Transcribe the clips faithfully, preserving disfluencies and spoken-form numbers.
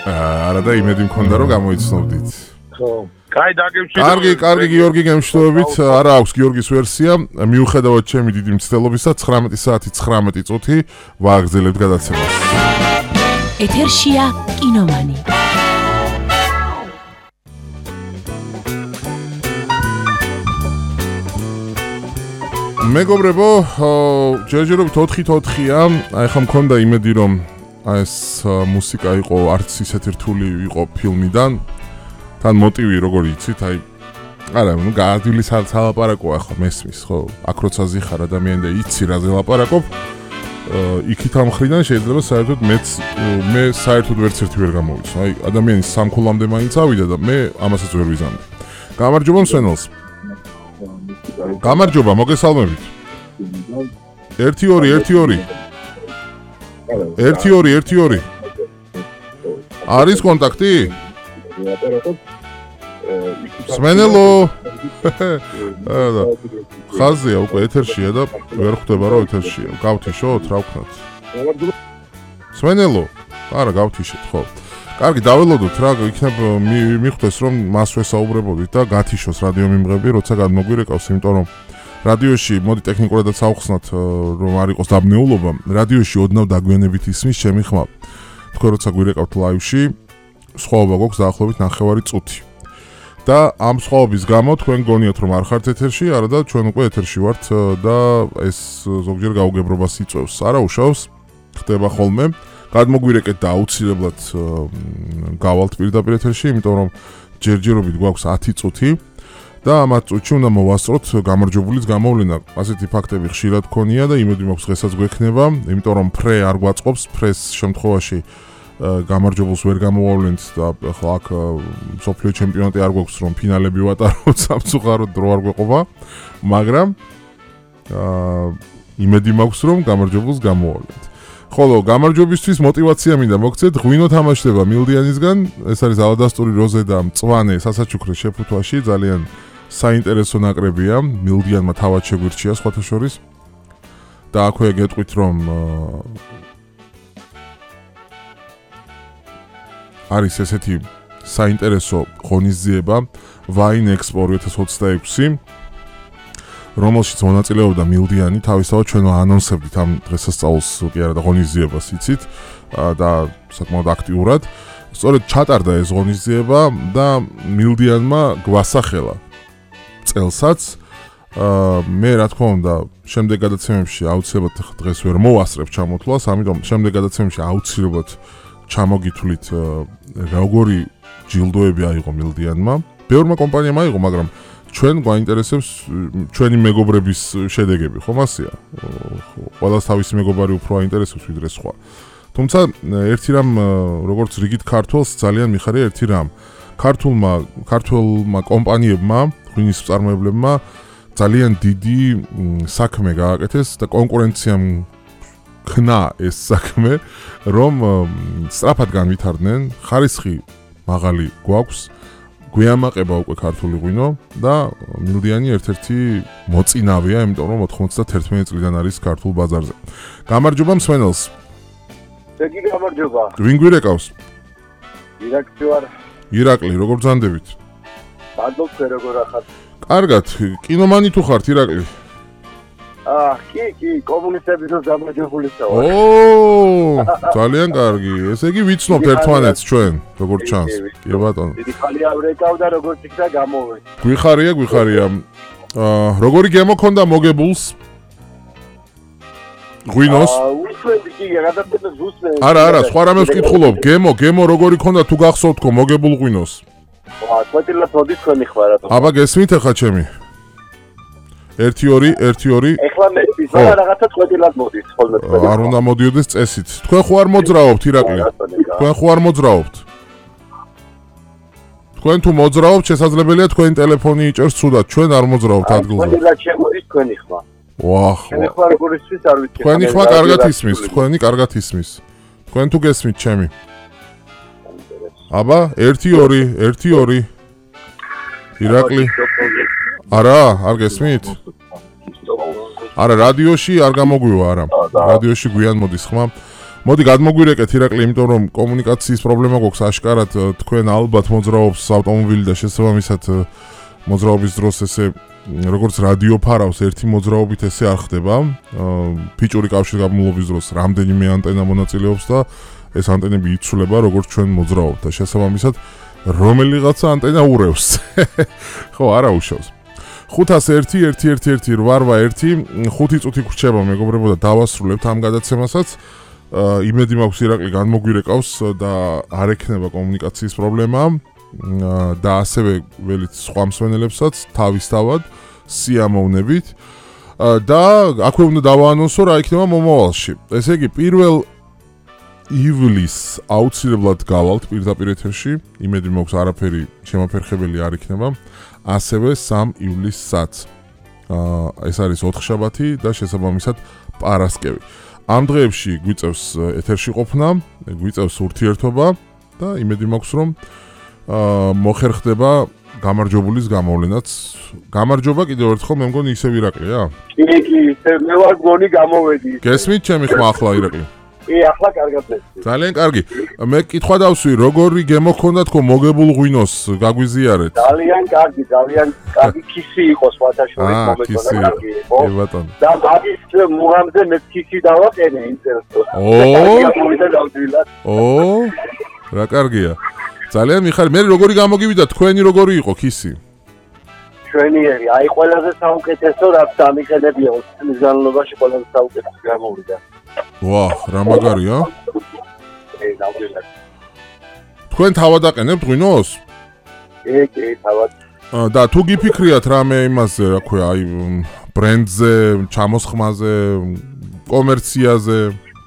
არა და იმედი მქონდა რომ გამოიცნობდით. ხო. კაი დაგემშვიდობებით. კარგი, კარგი გიორგი გემშვიდობებით. არა აქვს გიორგის ვერსია. მიუხედავად ჩემი დიდი მცდელობისა ცხრამეტი საათი ცხრამეტი წუთი ვააგზელებთ გადაცემას. ეთერშია კინომანი. მეგობრებო, ჯერჯერობით ოთხით ოთხია. აი ხა მქონდა იმედი რომ ეს მუსიკა იყო არც ისეთი რთული იყო ფილმიდან. თან მოტივი როგორ იცით, აი არა, ნუ გაადვილის ალაპარაკო ახლა მესმის, ხო? აქ როცა ზიხარ ადამიანი და იცი რაზე ლაპარაკობ, იქით ამ ხრიდან შეიძლება საერთოდ მეც მე საერთოდ ვერც ერთი ვერ გამოვიცნო. აი ადამიანის სამქულამდე მაინც ავიდა და მე ამასაც ვერ ვიზამდი. გამარჯობა მსვენელს. გამარჯობა, მოგესალმებით. ერთი ორი ერთი ორი ერთი ორი ერთი ორი არის კონტაქტი? სმენელო. ხაზია უკვე ეთერშია და ვერ ხვდება რომ ეთერშია. გავთიშოთ, რა ვქნათ? სმენელო. არა, გავთიშეთ, ხო. კარგი, დაველოდოთ რა, იქნებ მიხვდეს რომ მას ვესაუბრებოდით და გათიშოს რადიო მიმღები, როცა გადმოგვირეკავს, იმიტომ რომ რადიოში მოდი ტექნიკურადაც ავხსნათ რომ არ იყოს დაბნეულობა, რადიოში ოდნავ დაგვიანებით ისმის ჩემი ხმა. თქვენ როცა გვირეკავთ ლაივში, სხვაობა გვაქვს დაახლოებით ნახევარი წუთი. და ამ სხვაობის გამო თქვენ გონიათ რომ არ ხართ ეთერში, არა და ჩვენ უკვე ეთერში ვართ და ეს ზოგჯერ გაუგებრობას იწვევს. არა უშავს, ხდება ხოლმე. გადმოგვირეკეთ და აუცილებლად გავალთ პირდაპირ ეთერში, იმიტომ რომ ჯერჯერობით გვაქვს ათი წუთი და ამ ათი წუთში უნდა მოვასწროთ გამარჯვებულის გამოვლენა. ასეთი ფაქტები ხშირად ქონია და იმედი მაქვს დღესაც გვექნება, იმიტომ რომ ფრე არ გვაწყობს, ფრეს შემთხვევაში გამარჯვებულს ვერ გამოვავლენთ და ახლა აქ მსოფლიო ჩემპიონატი არ გვაქვს რომ ფინალები ვატაროთ, სამწუხაროდ დრო არ გვეყობა, მაგრამ იმედი მაქვს რომ გამარჯვებულს გამოვავლენთ. ხოლო გამარჯვებისთვის мотиваცია მინდა მოგცეთ, ღვინო თამაშდება მილდიანისგან, ეს არის ალადასტური როზე და მწვანე სასაჩუქრე შეფუთვაში, ძალიან საინტერესო ნაკრებია, მილდიანმა თავად შეგვირჩია სხვათა შორის. და აქვე გეტყვით რომ არის ესეთი საინტერესო ღონისძიება Wine Expo ორი ათას ოცდაექვსი, რომელშიც მონაწილეობდა მილდიანი, თავისთავად ჩვენ ანონსებდით ამ დღესასწაულს კი არა და ღონისძიებას იცით და საკმაოდ აქტიურად. სწორედ ჩატარდა ეს ღონისძიება და მილდიანმა გვასახელა წელსაც. მე რა თქმა უნდა, შემდეგ გადაცემებში აუცილებლად დღეს ვერ მოვასწრებ ჩამოთვლას, ამიტომ შემდეგ გადაცემებში აუცილებლად ჩამოგითვლით როგორი ჯილდოები აიღო მილდიანმა. ბევრმა კომპანიამ აიღო, მაგრამ ჩვენ გვაინტერესებს ჩვენი მეგობრების შედეგები, ხომ ასეა? ყველას თავისი მეგობარი უფრო აინტერესებს ვიდრე სხვა. თუმცა ერთი რამ, როგორც რიგით ქართველს ძალიან მიხარია ერთი რამ. ქართულმა ქართველმა კომპანიებმა, ღვინის მწარმოებლებმა ძალიან დიდი საქმე გააკეთეს და კონკურენციამ ქნა ეს საქმე, რომ სწრაფად განვითარდნენ, ხარისხი მაღალი გვაქვს. გვიამაყება უკვე ქართული ღვინო და მილდიანი ერთ-ერთი მოწინავეა, იმიტომ რომ ოთხმოცდაერთმეტი წლიდან არის ქართულ ბაზარზე. გამარჯობა მსვენელს. ზეგი გამარჯობა. ვინ გვირეკავს? ირაკლი ვარ. ირაკლი, როგორ ბრძანდებით? მადლობთ, როგორ ახართ? კარგად, კინომანი თუ ხართ ირაკლი? აა, კი, კი, კომუნისტების გამარჯვებულისა ვარ. ო, ძალიან კარგი. ესე იგი ვიცნობთ ერთმანეთს ჩვენ, როგორ ჩანს. კი ბატონო. დიდი ხალია ვრეკავ და როგორც იქნა გამოვე. გვიხარია, გვიხარია. აა, როგორი გემო ქონდა მოგებულს? ღვინოს? აა, უსვები კი, გადაწყვეტეს უსვები. არა, არა, სხვა რამეს ვკითხულობ. გემო, გემო როგორი ქონდა თუ გახსოვთ ხო მოგებულ ღვინოს? აა, კვეთილად მოდის თქვენი ხმა რატო? აბა გესმით ახლა ჩემი? ერთი ორი ერთი ორი ეხლა მე ვიზა რაღაცა კვეთილად მოდის ხოლმე თქვენი. არ უნდა მოდიოდეს წესით. თქვენ ხო არ მოძრაობთ ირაკლი? თქვენ ხო არ მოძრაობთ? თქვენ თუ მოძრაობთ, შესაძლებელია თქვენი ტელეფონი იჭერს ცუდად. ჩვენ არ მოძრაობთ ადგილზე. კვეთილად შემოდის თქვენი ხმა. ვახ. თქვენი ხმა როგორ ისმის არ ვიცი. თქვენი ხმა კარგად ისმის, თქვენი კარგად ისმის. თქვენ თუ გესმით ჩემი? აბა ერთი ორი ერთი ორი ირაკლი არა, არ გესმით? არა, რადიოში არ გამოგვივა, არა. რადიოში გვიან მოდის ხმა. მოდი გადმოგვირეკეთ ირაკლი, იმიტომ რომ კომუნიკაციის პრობლემა გვაქვს აშკარად, თქვენ ალბათ მოძრაობს ავტომობილი და შესაბამისად მოძრაობის დროს ესე როგორც რადიო ფარავს ერთი მოძრაობით ესე არ ხდება. ფიჭური კავშირგაბმულობის დროს რამდენიმე ანტენა მონაწილეობს და ეს ანტენები იცვლება როგორც ჩვენ მოძრაობთ და შესაბამისად რომელიღაცა ანტენა ურევს. ხო, არა უშავს. ხუთას ერთი ერთი ერთი ერთი რვა ერთი ხუთი წუთი გვრჩება მეგობრებო და დავასრულებთ ამ გადაცემასაც. იმედი მაქვს ირაკლი განმოგვირეკავს და არ ექნება კომუნიკაციის პრობლემა და ასევე ველით სხვა მსმენელებსაც თავისთავად სიამოვნებით და აქვე უნდა დავაანონსო რა იქნება მომავალში. ესე იგი პირველ ივლისს აუცილებლად გავალთ პირდაპირ ეთერში, იმედი მაქვს არაფერი შემაფერხებელი არ იქნება. ასევე სამ ივლისსაც. ეს არის ოთხშაბათი და შესაბამისად პარასკევი. ამ დღეებში გვიწევს ეთერში ყოფნა, გვიწევს ურთიერთობა და იმედი მაქვს რომ მოხერხდება გამარჯვებულის გამოვლენაც. გამარჯობა კიდევ ერთხელ მე მგონი ისევ ირაკლია? კი, კი, მე ვარ გონი გამოვედი. გესმით ჩემი ხმა ახლა ირაკლი? კი, ახლა კარგად მესმის. ძალიან კარგი. მე კითხვა დავსვი, როგორი გემო გქონდათ ხო მოგებულ ღვინოს გაგვიზიარეთ? ძალიან კარგი, ძალიან კარგი ქისი იყო სხვათა შორის მომეწონა კარგი იყო. კი ბატონო. და მაგის მუღამზე მე ქისი დავაყენე იმ წელს. ო! ო! რა კარგია. ძალიან მიხარ, მე როგორი გამოგივიდა, თქვენი როგორი იყო ქისი? ჩვენიერი, აი ყველაზე საუკეთესო რაც დამიყენებია ოცი წლის განმავლობაში ყველაზე საუკეთესო გამოვიდა. ვა, რა მაგარია? ე, ნამდვილად. თქვენ თავად აყენებთ ღვინოს? კი, კი, თავად. და თუ გიფიქრიათ რამე იმაზე, რა ქვია, აი ბრენდზე, ჩამოსხმაზე, კომერციაზე?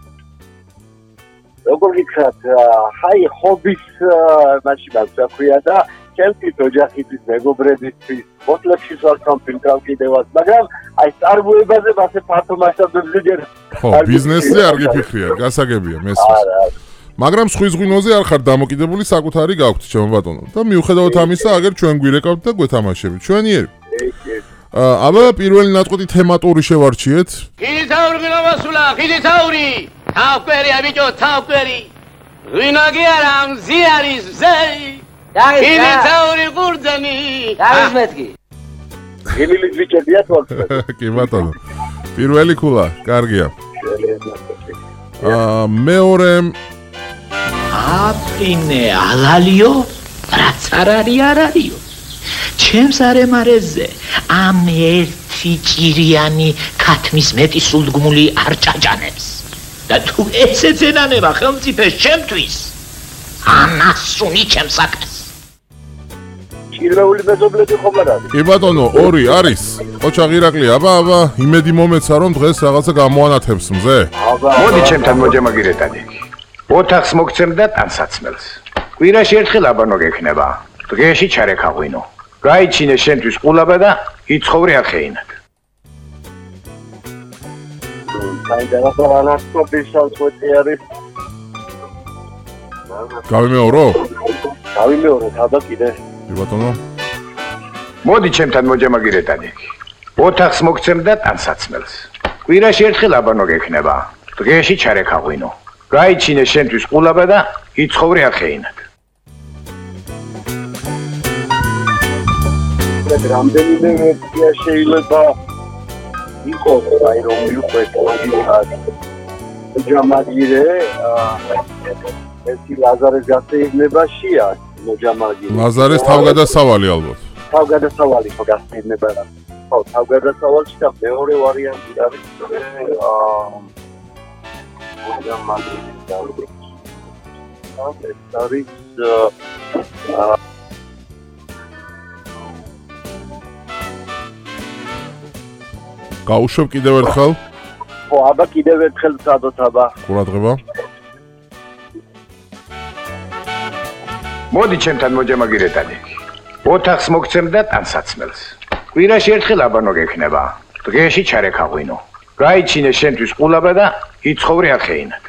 როგორ გითხრათ, აი ჰობის მაშინ მაქვია და ჩემთვის ოჯახისთვის, მეგობრებისთვის, მოკლებში ვარ კომპიუტერთან კიდევაც, მაგრამ აი წარმოებაზე მასე ფართო მასშტაბებზე ჯერ ხო, ბიზნესზე არ გიფიქრიათ, გასაგებია, მესმის. არა, მაგრამ სხვის ღვინოზე არ ხარ დამოკიდებული, საკუთარი გაქვთ, ჩემო ბატონო. და მიუხედავად ამისა, აგერ ჩვენ გვირეკავთ და გვეთამაშებით. ჩვენიერი. აბა პირველი ნაწყვეტი თემატური შევარჩიეთ. ხიდი თაური გინავასულა, ხიდი თაური. თავკვერია ბიჭო, თავკვერი. ღვინოგი არა, მზი არის მზეი. ხიდი თაური ყურძენი. გავის მეთქი. გილილი ბიჭებია თვალს. კი ბატონო. პირველი ქულა, კარგია. აა მეორე აფრინე ალალიო, რაც არ არის არ არისო. ჩემს არემარეზე ამ ერთი ჭირიანი ქათმის მეტი სულდგმული არ ჭაჭანებს. და თუ ესეც ენანება ხელმწიფეს ჩემთვის, ანასუნი ჩემს საქმეს. პირველი მეზობლები ხომ არ არის? კი ბატონო, ორი არის. ყოჩაღ ირაკლი, აბა აბა, იმედი მომეცა რომ დღეს რაღაცა გამოანათებს მზე. მოდი ჩემთან მოჯამაგირეთადი. ოთახს მოგცემ და ტანსაცმელს. კვირაში ერთხელ აბანო გექნება. დღეში ჩარეკა ღვინო. გაიჩინე შენთვის ყულაბა და იცხოვრე ახეინად. საინტერესო ანასტოპის საუწყვეტი არის. გავიმეორო? გავიმეორო, თავდა კიდე. კი ბატონო. მოდი ჩემთან მოჯამაგირეთადი. ოთახს მოგცემ და ტანსაცმელს. კვირაში ერთხელ აბანო გექნება. დღეში ჩარეკა ღვინო. გაიჩინე შენთვის ყულაბა და იცხოვრე ახეინად. რამდენიმე ვერსია შეიძლება იყოს, აი რომ მიყვეთ ლოგიკად. მოჯამაგირე, ერთი ლაზარეს გასეირნებაშია მოჯამაგირე. ლაზარეს თავგადასავალი ალბათ. თავგადასავალი ხო გასეირნება რა. ხო, თავგადასავალში და მეორე ვარიანტი არის აა მოჯამაგირე და ეს არის აა გაუშვებ კიდევ ერთხელ? ხო, აბა კიდევ ერთხელ ვცადოთ აბა. ყურადღება. მოდი ჩემთან მოჯამაგირეთადი. ოთახს მოგცემ და ტანსაცმელს. კვირაში ერთხელ აბანო გექნება. დღეში ჩარეკა ღვინო. გაიჩინე შენთვის ყულაბა და იცხოვრე ახეინად.